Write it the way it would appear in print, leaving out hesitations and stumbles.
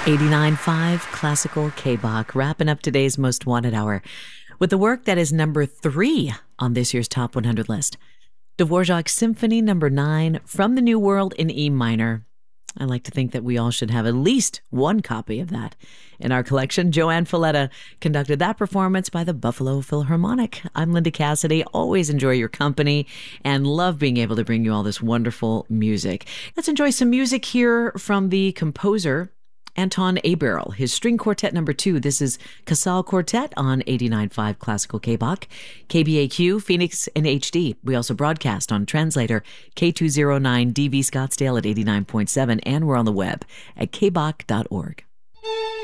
89.5 Classical K-Bach, wrapping up today's Most Wanted Hour with the work that is number 3 on this year's Top 100 list. Dvorak Symphony number 9 from the New World in E minor. I like to think that we all should have at least one copy of that in our collection. Joanne Falletta conducted that performance by the Buffalo Philharmonic. I'm Linda Cassidy. Always enjoy your company and love being able to bring you all this wonderful music. Let's enjoy some music here from the composer Anton Aberl, his string quartet number 2. This is Casal Quartet on 89.5 Classical K-Bach, KBAQ, Phoenix and HD. We also broadcast on Translator K209 DV Scottsdale at 89.7, and we're on the web at kbach.org.